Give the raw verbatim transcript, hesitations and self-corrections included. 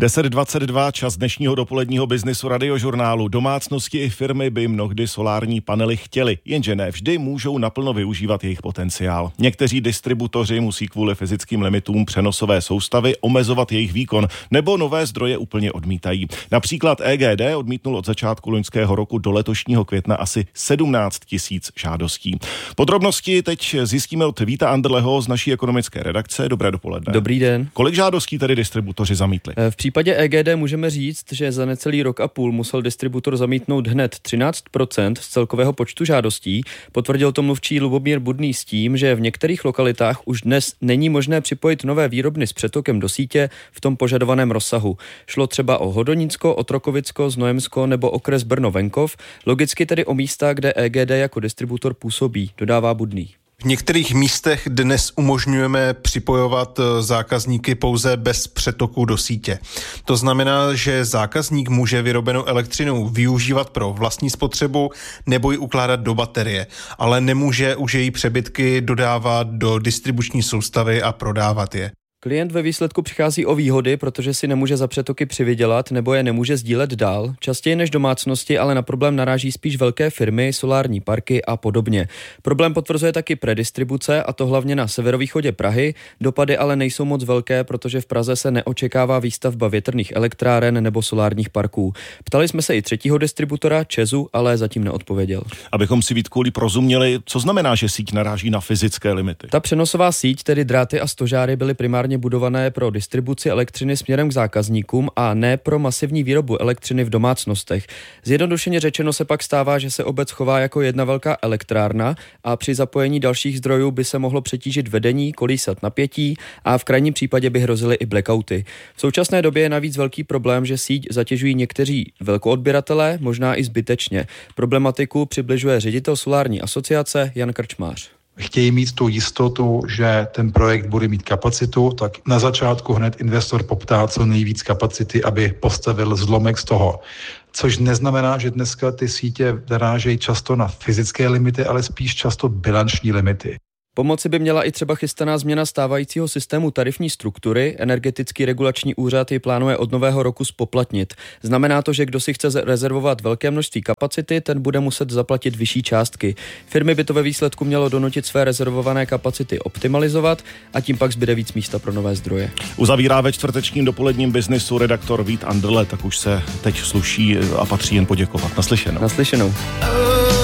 deset dvacet dva, čas dnešního dopoledního biznisu Radiožurnálu. Domácnosti i firmy by mnohdy solární panely chtěly, jenže ne vždy můžou naplno využívat jejich potenciál. Někteří distributoři musí kvůli fyzickým limitům přenosové soustavy omezovat jejich výkon, nebo nové zdroje úplně odmítají. Například E G D odmítnul od začátku loňského roku do letošního května asi sedmnáct tisíc žádostí. Podrobnosti teď zjistíme od Víta Anderleho z naší ekonomické redakce. Dobré dopoledne. Dobrý den. Kolik žádostí tedy distributoři zamítli? V případě E G D můžeme říct, že za necelý rok a půl musel distributor zamítnout hned třináct procent z celkového počtu žádostí. Potvrdil to mluvčí Lubomír Budný s tím, že v některých lokalitách už dnes není možné připojit nové výrobny s přetokem do sítě v tom požadovaném rozsahu. Šlo třeba o Hodonícko, Otrokovicko, Znojemsko nebo okres Brno-Venkov, logicky tedy o místa, kde E G D jako distributor působí, dodává Budný. V některých místech dnes umožňujeme připojovat zákazníky pouze bez přetoku do sítě. To znamená, že zákazník může vyrobenou elektřinu využívat pro vlastní spotřebu nebo ji ukládat do baterie, ale nemůže už její přebytky dodávat do distribuční soustavy a prodávat je. Klient ve výsledku přichází o výhody, protože si nemůže za přetoky přivydělat nebo je nemůže sdílet dál. Častěji než domácnosti, ale na problém naráží spíš velké firmy, solární parky a podobně. Problém potvrzuje taky predistribuce, a to hlavně na severovýchodě Prahy. Dopady ale nejsou moc velké, protože v Praze se neočekává výstavba větrných elektráren nebo solárních parků. Ptali jsme se i třetího distributora, ČEZu, ale zatím neodpověděl. Abychom si Vítku líp rozuměli, co znamená, že síť naráží na fyzické limity? Ta přenosová síť, tedy dráty a stožáry, byly primárně budované pro distribuci elektřiny směrem k zákazníkům a ne pro masivní výrobu elektřiny v domácnostech. Zjednodušeně řečeno se pak stává, že se obec chová jako jedna velká elektrárna a při zapojení dalších zdrojů by se mohlo přetížit vedení, kolísat napětí a v krajním případě by hrozily i blackouty. V současné době je navíc velký problém, že síť zatěžují někteří velkoodběratelé, možná i zbytečně. Problematiku přibližuje ředitel solární asociace Jan Krčmář. Chtějí mít tu jistotu, že ten projekt bude mít kapacitu, tak na začátku hned investor poptá co nejvíc kapacity, aby postavil zlomek z toho. Což neznamená, že dneska ty sítě narážejí často na fyzické limity, ale spíš často bilanční limity. Pomoci by měla i třeba chystaná změna stávajícího systému tarifní struktury. Energetický regulační úřad ji plánuje od nového roku spoplatnit. Znamená to, že kdo si chce rezervovat velké množství kapacity, ten bude muset zaplatit vyšší částky. Firmy by to ve výsledku mělo donutit své rezervované kapacity optimalizovat a tím pak zbyde víc místa pro nové zdroje. Uzavírá ve čtvrtečním dopoledním biznisu redaktor Vít Anderle, tak už se teď sluší a patří jen poděkovat. Naslyšenou. Naslyšenou.